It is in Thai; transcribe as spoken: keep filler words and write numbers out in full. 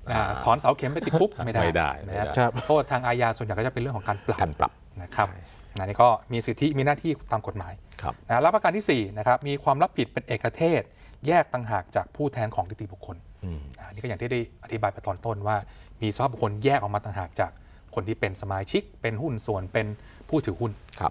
ถอนเสาเข็มไปติดคุกไม่ได้ไม่ได้นะครับโทษทางอาญาส่วนใหญ่ก็จะเป็นเรื่องของการปรับการปรับนะครับนี่ก็มีสิทธิมีหน้าที่ตามกฎหมายนะแล้วประการที่สี่นะครับมีความรับผิดเป็นเอกเทศแยกต่างหากจากผู้แทนของนิติบุคคลอันนี้ก็อย่างที่ได้อธิบายไปตอนต้นว่ามีสภาพบุคคลแยกออกมาต่างหากจากคนที่เป็นสมาชิกเป็นหุ้นส่วนเป็นผู้ถือหุ้น